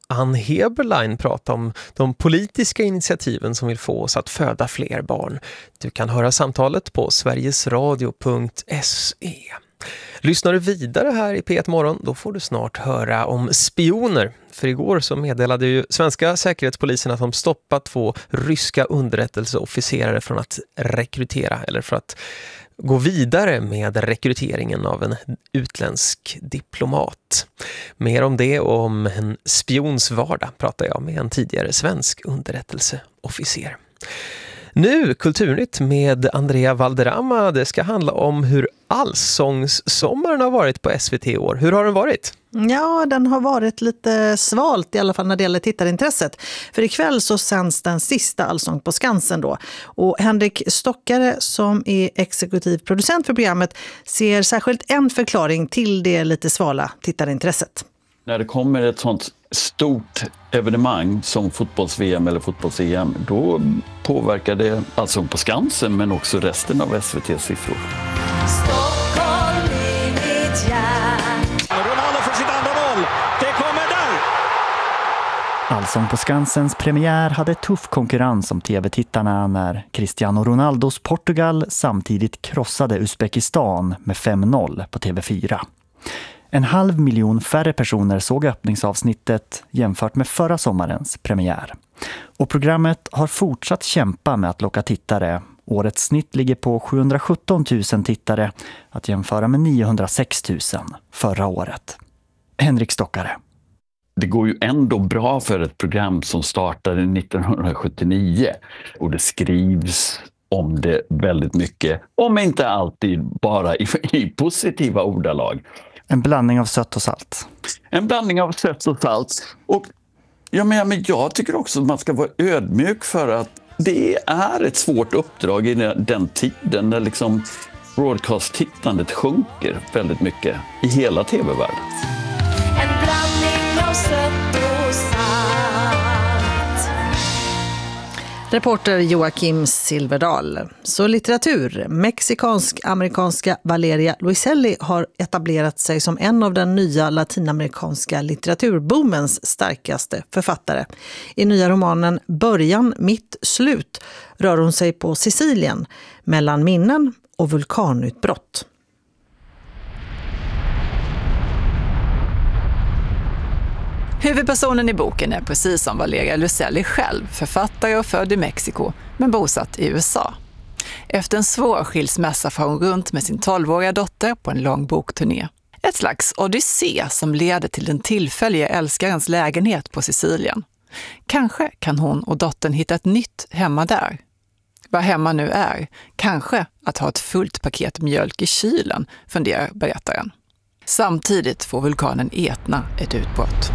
Ann Heberlein prata om de politiska initiativen som vill få oss att föda fler barn. Du kan höra samtalet på sverigesradio.se. Lyssnar du vidare här i P1 Morgon, då får du snart höra om spioner. För igår så meddelade ju svenska säkerhetspolisen att de stoppat 2 ryska underrättelseofficerare från att rekrytera eller för att gå vidare med rekryteringen av en utländsk diplomat. Mer om det och om en spions vardag pratar jag med en tidigare svensk underrättelseofficer. Nu Kulturnytt med Andrea Valderrama. Det ska handla om hur allsångssommaren har varit på SVT i år. Hur har den varit? Ja, den har varit lite svalt i alla fall när det gäller tittarintresset. För ikväll så sänds den sista Allsång på Skansen då. Och Henrik Stockare som är exekutiv producent för programmet ser särskilt en förklaring till det lite svala tittarintresset. När det kommer ett sånt stort evenemang som fotbolls-VM eller fotbolls-EM, då påverkar det Allsång på Skansen men också resten av SVT:s siffror. Stockholm i mitt hjärta. Ronaldo för sitt andra mål. Det kommer där! Allsång på Skansens premiär hade tuff konkurrens om tv-tittarna när Cristiano Ronaldos Portugal samtidigt krossade Uzbekistan med 5-0 på TV4. 500 000 färre personer såg öppningsavsnittet jämfört med förra sommarens premiär. Och programmet har fortsatt kämpa med att locka tittare. Årets snitt ligger på 717 000 tittare, att jämföra med 906 000 förra året. Henrik Stockare. Det går ju ändå bra för ett program som startade 1979 och det skrivs om det väldigt mycket, om inte alltid bara i positiva ordalag. En blandning av sött och salt. En blandning av sött och salt. Och men jag tycker också att man ska vara ödmjuk för att det är ett svårt uppdrag i den tiden när liksom broadcast-tittandet sjunker väldigt mycket i hela tv-världen. En blandning av sött och salt. Reporter Joakim Silverdal. Så litteratur. Mexikansk-amerikanska Valeria Luiselli har etablerat sig som en av den nya latinamerikanska litteraturboomens starkaste författare. I nya romanen Början, mitt, slut rör hon sig på Sicilien mellan minnen och vulkanutbrott. Huvudpersonen i boken är precis som Valeria Luiselli själv, författare och född i Mexiko, men bosatt i USA. Efter en svår skilsmässa får hon runt med sin 12-åriga dotter på en lång bokturné. Ett slags odyssé som leder till den tillfälliga älskarens lägenhet på Sicilien. Kanske kan hon och dottern hitta ett nytt hemma där. Vad hemma nu är, kanske att ha ett fullt paket mjölk i kylen, funderar berättaren. Samtidigt får vulkanen Etna ett utbrott.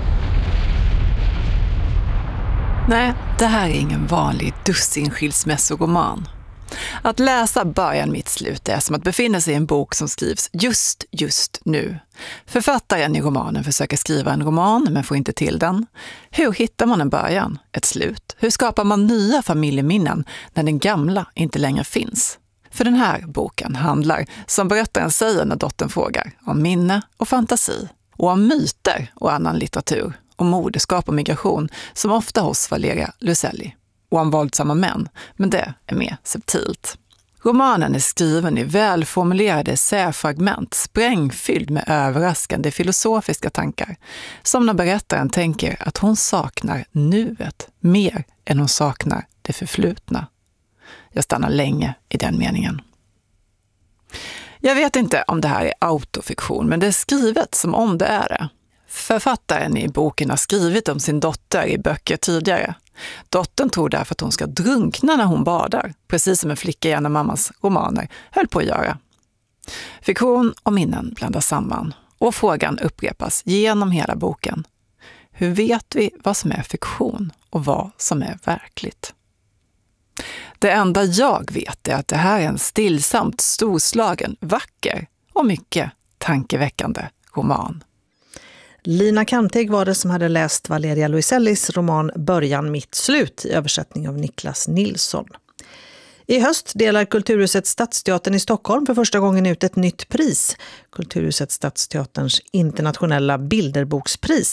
Nej, det här är ingen vanlig dussinskilsmässoroman. Att läsa Början, mitt, slut är som att befinna sig i en bok som skrivs just nu. Författaren i romanen försöker skriva en roman men får inte till den. Hur hittar man en början, ett slut? Hur skapar man nya familjeminnen när den gamla inte längre finns? För den här boken handlar, som berättaren säger när dottern frågar, om minne och fantasi. Och om myter och annan litteratur. Om moderskap och migration, som ofta hos Valeria Luiselli. Och om våldsamma män, men det är mer subtilt. Romanen är skriven i välformulerade essäfragment, sprängfylld med överraskande filosofiska tankar. Som när berättaren tänker att hon saknar nuet mer än hon saknar det förflutna. Jag stannar länge i den meningen. Jag vet inte om det här är autofiktion, men det är skrivet som om det är det. Författaren i boken har skrivit om sin dotter i böcker tidigare. Dottern tror därför att hon ska drunkna när hon badar, precis som en flicka i en av mammas romaner höll på att göra. Fiktion och minnen blandas samman och frågan upprepas genom hela boken. Hur vet vi vad som är fiktion och vad som är verkligt? Det enda jag vet är att det här är en stillsamt storslagen, vacker och mycket tankeväckande roman. Lina Kantig var det som hade läst Valeria Luisellis roman Början, mitt, slut i översättning av Niklas Nilsson. I höst delar Kulturhuset Stadsteatern i Stockholm för första gången ut ett nytt pris. Kulturhuset Stadsteaterns internationella bilderbokspris.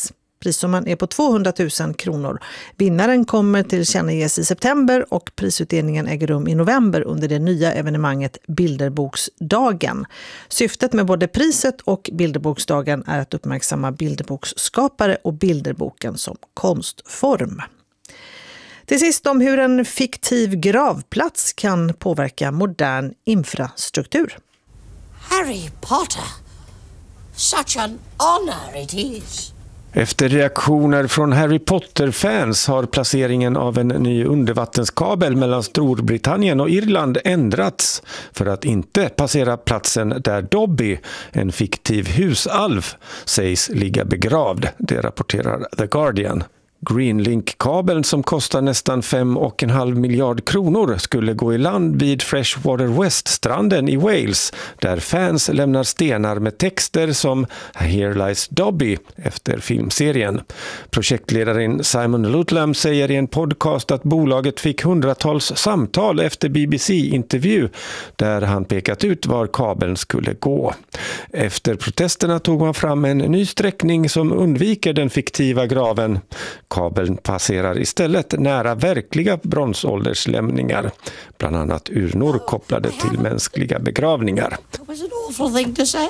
Prissumman är på 200 000 kronor. Vinnaren kommer tillkännages i september och prisutdelningen äger rum i november under det nya evenemanget Bilderboksdagen. Syftet med både priset och Bilderboksdagen är att uppmärksamma bilderboksskapare och bilderboken som konstform. Till sist om hur en fiktiv gravplats kan påverka modern infrastruktur. Harry Potter. Such an honor it is. Efter reaktioner från Harry Potter-fans har placeringen av en ny undervattenskabel mellan Storbritannien och Irland ändrats för att inte passera platsen där Dobby, en fiktiv husalv, sägs ligga begravd. Det rapporterar The Guardian. Greenlink-kabeln som kostar nästan 5,5 miljard kronor skulle gå i land vid Freshwater West-stranden i Wales där fans lämnar stenar med texter som Here Lies Dobby efter filmserien. Projektledaren Simon Lutlam säger i en podcast att bolaget fick hundratals samtal efter BBC-intervju där han pekat ut var kabeln skulle gå. Efter protesterna tog man fram en ny sträckning som undviker den fiktiva graven. Kabeln passerar istället nära verkliga bronsålderslämningar, bland annat urnor kopplade till mänskliga begravningar. That was an awful thing to say.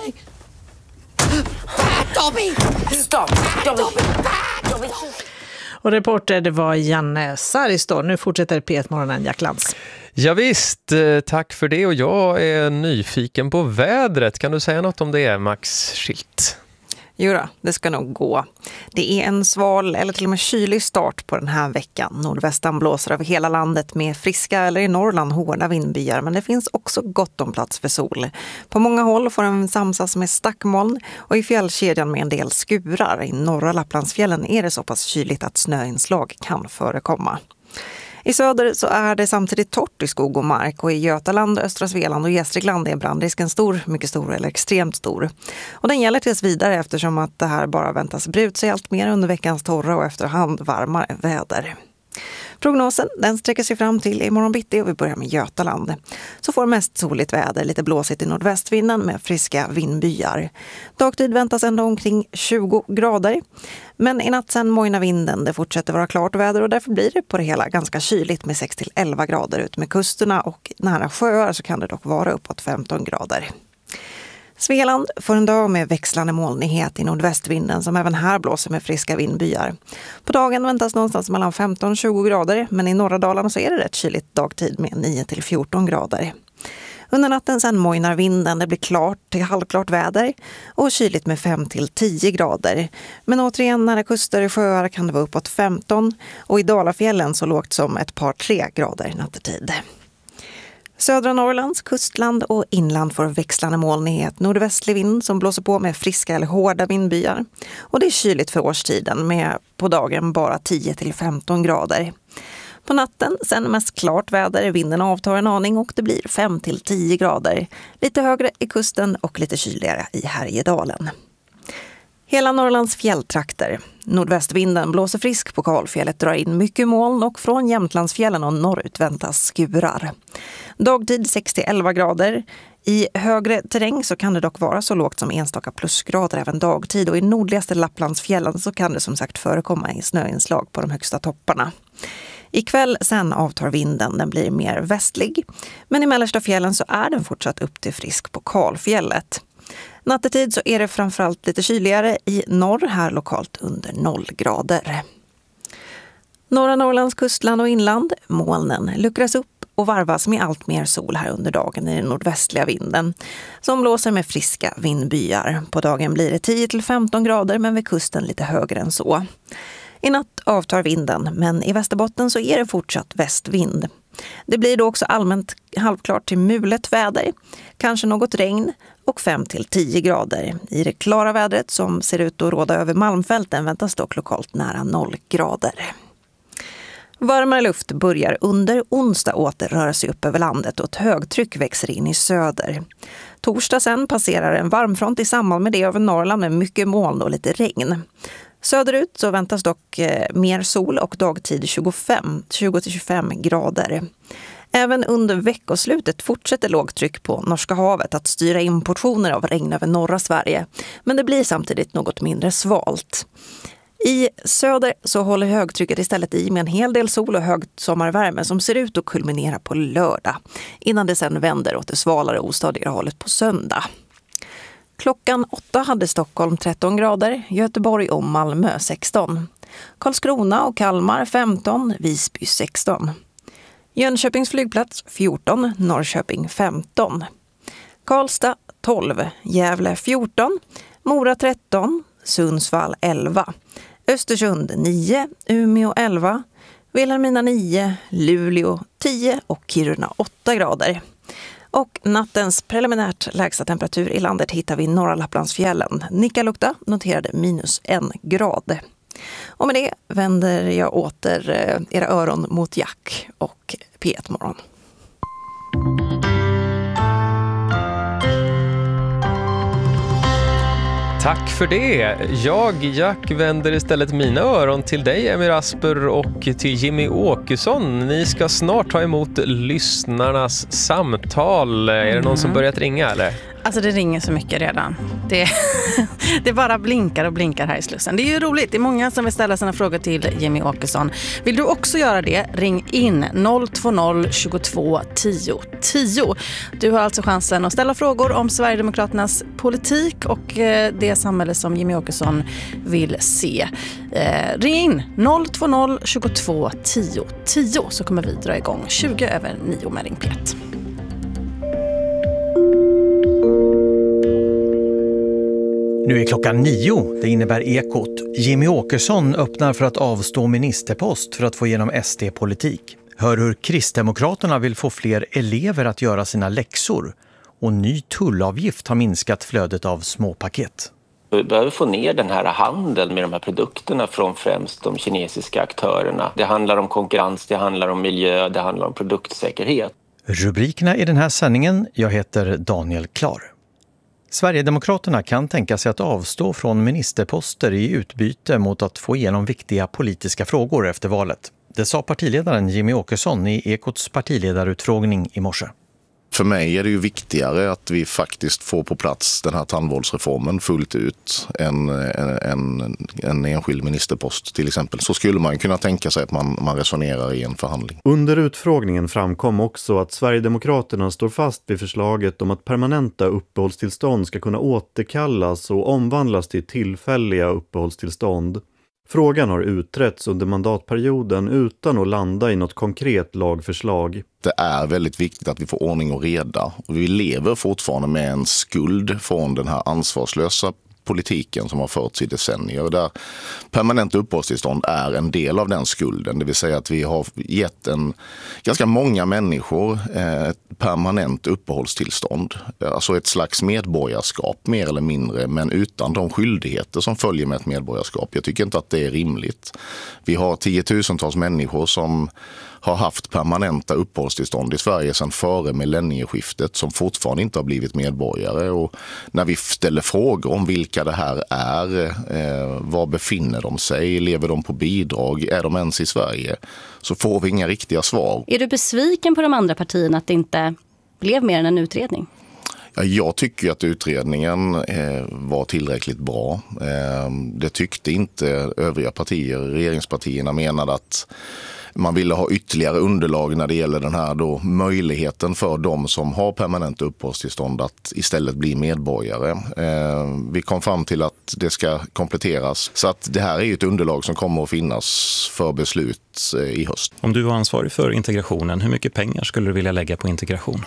Dobby! Stop! Dobby! Dobby! Och reporter det var Janne Saristor. Nu fortsätter P1-morgonen, Jack Lantz. Ja visst, tack för det och jag är nyfiken på vädret. Kan du säga något om det, Max Schilt? Jo då, det ska nog gå. Det är en sval eller till och med kylig start på den här veckan. Nordvästan blåser över hela landet med friska eller i Norrland hårda vindbyar. Men det finns också gott om plats för sol. På många håll får den samsas med stackmoln och i fjällkedjan med en del skurar. I norra Lapplandsfjällen är det så pass kyligt att snöinslag kan förekomma. I söder så är det samtidigt torrt i skog och mark och i Götaland, Östra Svealand och Gästrikland är brandrisken stor, mycket stor eller extremt stor. Och den gäller tills vidare eftersom att det här bara väntas bre ut sig allt mer under veckans torra och efterhand varmare väder. Prognosen den sträcker sig fram till imorgon bitti och vi börjar med Götaland. Så får mest soligt väder, lite blåsigt i nordvästvinden med friska vindbyar. Dagtid väntas ändå omkring 20 grader. Men i natt sen mojnar vinden, det fortsätter vara klart väder och därför blir det på det hela ganska kyligt med 6-11 grader ut med kusterna och nära sjöar så kan det dock vara uppåt 15 grader. Svealand får en dag med växlande molnighet i nordvästvinden som även här blåser med friska vindbyar. På dagen väntas någonstans mellan 15-20 grader men i norra Dalarna så är det rätt kyligt dagtid med 9-14 grader. Under natten sen mojnar vinden, det blir klart till halvklart väder och kyligt med 5-10 grader. Men återigen nära kuster och sjöar kan det vara uppåt 15 och i Dalafjällen så lågt som ett par 3 grader nattetid. Södra Norrlands kustland och inland får växlande molnighet, nordvästlig vind som blåser på med friska eller hårda vindbyar. Och det är kyligt för årstiden med på dagen bara 10-15 grader. På natten sen mest klart väder, vinden avtar en aning och det blir 5-10 grader. Lite högre i kusten och lite kyligare i Härjedalen. Hela Norrlands fjälltrakter. Nordvästvinden blåser frisk på Kalfjället, drar in mycket moln och från Jämtlandsfjällen och norrut väntas skurar. Dagtid 6-11 grader. I högre terräng så kan det dock vara så lågt som enstaka plusgrader även dagtid och i nordligaste Lapplandsfjällen så kan det som sagt förekomma i snöinslag på de högsta topparna. Ikväll sen avtar vinden, den blir mer västlig. Men i mellersta fjällen så är den fortsatt upp till frisk på Kalfjället. Nattetid så är det framförallt lite kyligare i norr, här lokalt under 0 grader. Norra Norrlands kustland och inland, molnen luckras upp och varvas med allt mer sol här under dagen i den nordvästliga vinden som blåser med friska vindbyar. På dagen blir det 10-15 grader men vid kusten lite högre än så. I natt avtar vinden men i Västerbotten så är det fortsatt västvind. Det blir då också allmänt halvklart till mulet väder, kanske något regn och 5-10 grader. I det klara vädret som ser ut att råda över Malmfälten väntas dock lokalt nära 0 grader. Varmare luft börjar under onsdag åter röra sig upp över landet och ett högtryck växer in i söder. Torsdag sen passerar en varmfront i samband med det över Norrland med mycket moln och lite regn. Söderut så väntas dock mer sol och dagtid 20-25 grader. Även under veckoslutet fortsätter lågtryck på Norska havet att styra in portioner av regn över norra Sverige. Men det blir samtidigt något mindre svalt. I söder så håller högtrycket istället i med en hel del sol och hög sommarvärme som ser ut att kulminera på lördag, innan det sen vänder åt det svalare och ostadigare hållet på söndag. Klockan 8 hade Stockholm 13 grader, Göteborg och Malmö 16. Karlskrona och Kalmar 15, Visby 16. Jönköpings flygplats 14, Norrköping 15. Karlstad 12, Gävle 14, Mora 13, Sundsvall 11. Östersund 9, Umeå 11, Vilhelmina 9, Luleå 10 och Kiruna 8 grader. Och nattens preliminärt lägsta temperatur i landet hittar vi i norra Lapplandsfjällen. Nikkaluokta noterade -1 grad. Och med det vänder jag åter era öron mot Jack och P1 Morgon. Tack för det. Jag, Jack, vänder istället mina öron till dig, Emir Asper, och till Jimmy Åkesson. Ni ska snart ta emot lyssnarnas samtal. Är det någon som börjat ringa, eller? Alltså det ringer så mycket redan. Det bara blinkar och blinkar här i Slussen. Det är ju roligt. Det är många som vill ställa sina frågor till Jimmy Åkesson. Vill du också göra det? Ring in 020 22 10 10. Du har alltså chansen att ställa frågor om Sverigedemokraternas politik och det samhälle som Jimmy Åkesson vill se. Ring in 020 22 10 10 så kommer vi dra igång 9:20 med Ring P1. Nu är klockan 9, det innebär Ekot. Jimmy Åkesson öppnar för att avstå ministerpost för att få igenom SD-politik. Hör hur Kristdemokraterna vill få fler elever att göra sina läxor. Och ny tullavgift har minskat flödet av småpaket. Vi behöver få ner den här handeln med de här produkterna från främst de kinesiska aktörerna. Det handlar om konkurrens, det handlar om miljö, det handlar om produktsäkerhet. Rubrikerna i den här sändningen, jag heter Daniel Klar. Sverigedemokraterna kan tänka sig att avstå från ministerposter i utbyte mot att få igenom viktiga politiska frågor efter valet. Det sa partiledaren Jimmy Åkesson i Ekots partiledarutfrågning i morse. För mig är det ju viktigare att vi faktiskt får på plats den här tandvårdsreformen fullt ut än en enskild ministerpost till exempel. Så skulle man kunna tänka sig att man resonerar i en förhandling. Under utfrågningen framkom också att Sverigedemokraterna står fast vid förslaget om att permanenta uppehållstillstånd ska kunna återkallas och omvandlas till tillfälliga uppehållstillstånd. Frågan har utretts under mandatperioden utan att landa i något konkret lagförslag. Det är väldigt viktigt att vi får ordning och reda. Och vi lever fortfarande med en skuld från den här ansvarslösa politiken som har förts i decennier. Där permanent uppehållstillstånd är en del av den skulden. Det vill säga att vi har gett ganska många människor ett permanent uppehållstillstånd. Alltså ett slags medborgarskap mer eller mindre, men utan de skyldigheter som följer med ett medborgarskap. Jag tycker inte att det är rimligt. Vi har tiotusentals människor som har haft permanenta uppehållstillstånd i Sverige sedan före millennieskiftet som fortfarande inte har blivit medborgare. Och när vi ställer frågor om vilka det här är, var befinner de sig, lever de på bidrag, är de ens i Sverige, så får vi inga riktiga svar. Är du besviken på de andra partierna att det inte blev mer än en utredning? Jag tycker att utredningen var tillräckligt bra. Det tyckte inte övriga partier. Regeringspartierna menade att man ville ha ytterligare underlag när det gäller den här då möjligheten för de som har permanent uppehållstillstånd att istället bli medborgare. Vi kom fram till att det ska kompletteras. Så att det här är ett underlag som kommer att finnas för beslut i höst. Om du var ansvarig för integrationen, hur mycket pengar skulle du vilja lägga på integration?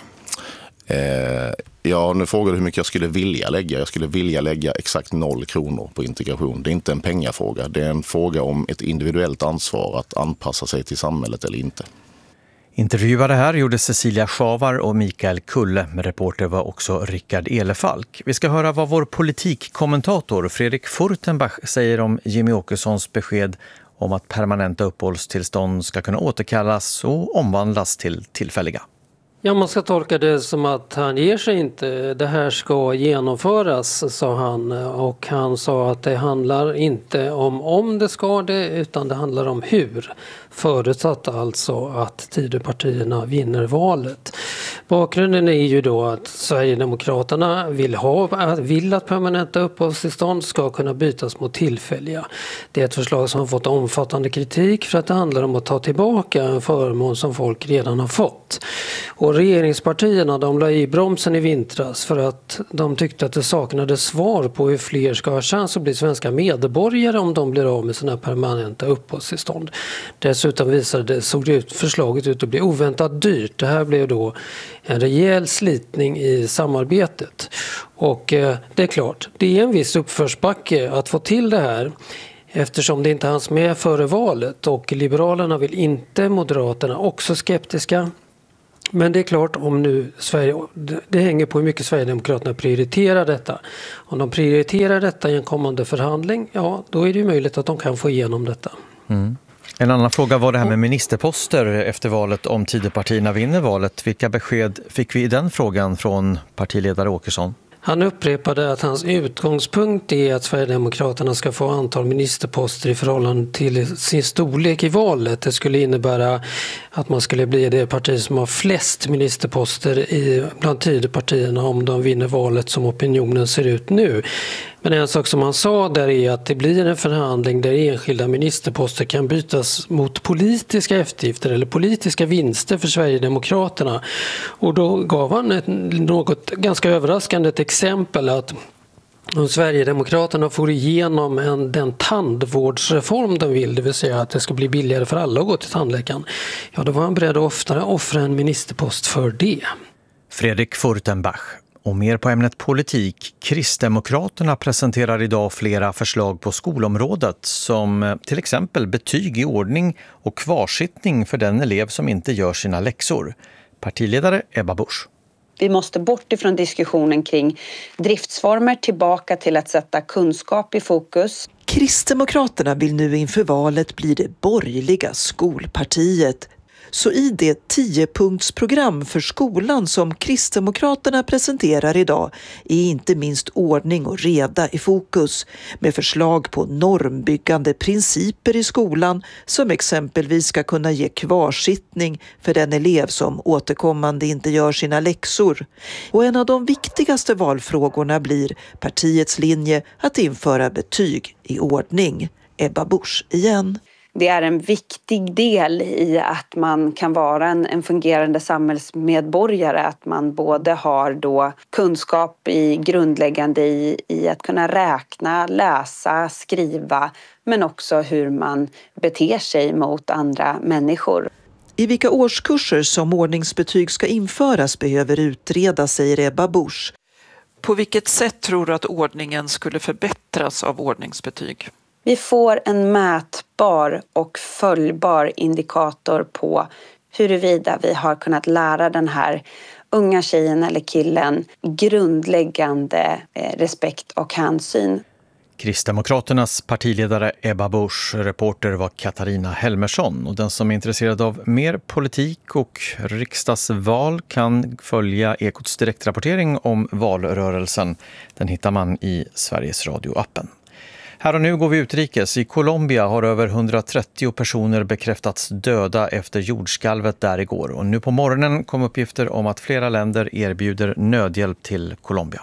Ja, nu frågar du hur mycket jag skulle vilja lägga. Jag skulle vilja lägga exakt 0 kronor på integration. Det är inte en pengafråga. Det är en fråga om ett individuellt ansvar att anpassa sig till samhället eller inte. Intervjuade här gjorde Cecilia Schavar och Mikael Kulle. Med reporter var också Rickard Elefalk. Vi ska höra vad vår politikkommentator Fredrik Furtenbach säger om Jimmy Åkessons besked om att permanenta uppehållstillstånd ska kunna återkallas och omvandlas till tillfälliga. Ja, man ska tolka det som att han ger sig inte. Det här ska genomföras, sa han. Och han sa att det handlar inte om det ska det, utan det handlar om hur. Förutsatt alltså att Tidöpartierna vinner valet. Bakgrunden är ju då att Sverigedemokraterna vill att permanenta uppehållstillstånd ska kunna bytas mot tillfälliga. Det är ett förslag som har fått omfattande kritik för att det handlar om att ta tillbaka en förmån som folk redan har fått. Och regeringspartierna, de la i bromsen i vintras för att de tyckte att det saknade svar på hur fler ska ha chans att bli svenska medborgare om de blir av med sina permanenta uppehållstillstånd. Dessutom såg förslaget ut att bli oväntat dyrt. Det här blev då en rejäl slitning i samarbetet. Och det är klart, det är en viss uppförsbacke att få till det här. Eftersom det inte hanns med före valet och Liberalerna vill inte, Moderaterna också skeptiska. Men det är klart, om nu det hänger på hur mycket Sverigedemokraterna prioriterar detta. Om de prioriterar detta i en kommande förhandling, ja, då är det ju möjligt att de kan få igenom detta. Mm. En annan fråga var det här med ministerposter efter valet om Tidöpartierna vinner valet. Vilka besked fick vi i den frågan från partiledare Åkesson? Han upprepade att hans utgångspunkt är att Sverigedemokraterna ska få antal ministerposter i förhållande till sin storlek i valet. Det skulle innebära att man skulle bli det parti som har flest ministerposter bland Tidöpartierna om de vinner valet som opinionen ser ut nu. Men en sak som han sa där är att det blir en förhandling där enskilda ministerposter kan bytas mot politiska eftergifter eller politiska vinster för Sverigedemokraterna. Och då gav han något ganska överraskande exempel att om Sverigedemokraterna får igenom den tandvårdsreform de vill, det vill säga att det ska bli billigare för alla att gå till tandläkaren, ja, då var han beredd att offra en ministerpost för det. Fredrik Furtenbach. Och mer på ämnet politik. Kristdemokraterna presenterar idag flera förslag på skolområdet som till exempel betyg i ordning och kvarsittning för den elev som inte gör sina läxor. Partiledare Ebba Busch. Vi måste bort ifrån diskussionen kring driftsformer tillbaka till att sätta kunskap i fokus. Kristdemokraterna vill nu inför valet bli det borgerliga skolpartiet. Så i det 10-punktsprogram för skolan som Kristdemokraterna presenterar idag är inte minst ordning och reda i fokus, med förslag på normbyggande principer i skolan som exempelvis ska kunna ge kvarsittning för den elev som återkommande inte gör sina läxor. Och en av de viktigaste valfrågorna blir partiets linje att införa betyg i ordning. Ebba Busch igen. Det är en viktig del i att man kan vara en fungerande samhällsmedborgare. Att man både har då kunskap i grundläggande i att kunna räkna, läsa, skriva, men också hur man beter sig mot andra människor. I vilka årskurser som ordningsbetyg ska införas behöver utredas, säger Ebba Busch. På vilket sätt tror du att ordningen skulle förbättras av ordningsbetyg? Vi får en mätbar och följbar indikator på huruvida vi har kunnat lära den här unga tjejen eller killen grundläggande respekt och hänsyn. Kristdemokraternas partiledare Ebba Busch, reporter var Katarina Helmersson. Och den som är intresserad av mer politik och riksdagsval kan följa Ekots direktrapportering om valrörelsen. Den hittar man i Sveriges Radio-appen. Här och nu går vi utrikes. I Colombia har över 130 personer bekräftats döda efter jordskalvet där igår. Och nu på morgonen kom uppgifter om att flera länder erbjuder nödhjälp till Colombia.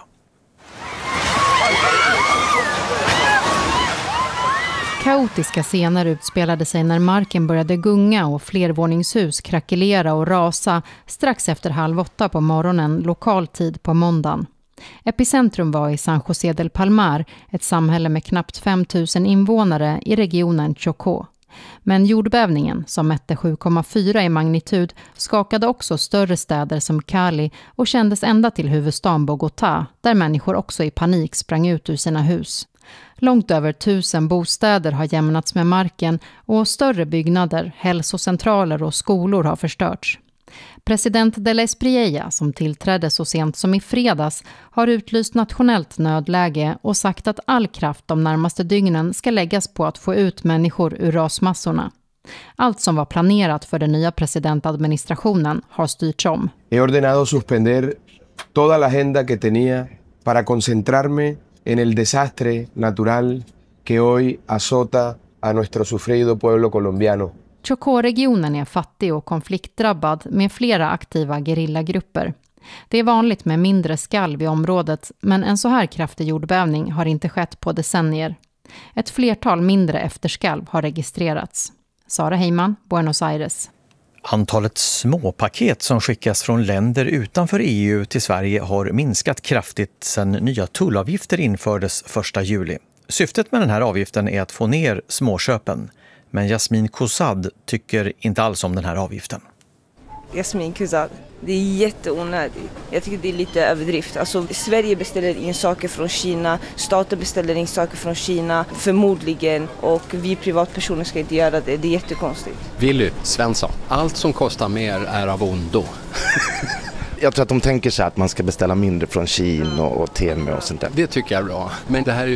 Kaotiska scener utspelade sig när marken började gunga och flervåningshus krackelera och rasa strax efter 7:30 på morgonen lokal tid på måndagen. Epicentrum var i San José del Palmar, ett samhälle med knappt 5 000 invånare i regionen Chocó. Men jordbävningen, som mätte 7,4 i magnitud, skakade också större städer som Cali och kändes ända till huvudstaden Bogotá, där människor också i panik sprang ut ur sina hus. Långt över 1000 bostäder har jämnats med marken och större byggnader, hälsocentraler och skolor har förstörts. President de la Espriella, som tillträdde så sent som i fredags, har utlyst nationellt nödläge och sagt att all kraft de närmaste dygnen ska läggas på att få ut människor ur rasmassorna. Allt som var planerat för den nya presidentadministrationen har styrts om. He ordenado suspender toda la agenda que tenía para concentrarme en el desastre natural que hoy azota a nuestro sufrido pueblo colombiano. Chocó-regionen är fattig och konfliktdrabbad med flera aktiva gerillagrupper. Det är vanligt med mindre skalv i området, men en så här kraftig jordbävning har inte skett på decennier. Ett flertal mindre efterskalv har registrerats. Sara Heyman, Buenos Aires. Antalet småpaket som skickas från länder utanför EU till Sverige har minskat kraftigt sedan nya tullavgifter infördes 1 juli. Syftet med den här avgiften är att få ner småköpen. Men Jasmin Kusad tycker inte alls om den här avgiften. Jasmin Kusad, det är jätteonödigt. Jag tycker det är lite överdrift. Alltså, Sverige beställer in saker från Kina, staten beställer in saker från Kina, förmodligen. Och vi privatpersoner ska inte göra det. Det är jättekonstigt. Willy Svensson, allt som kostar mer är av ondo. Jag tror att de tänker sig att man ska beställa mindre från Kina och Temu och sånt där. Det tycker jag är bra. Men det här är ju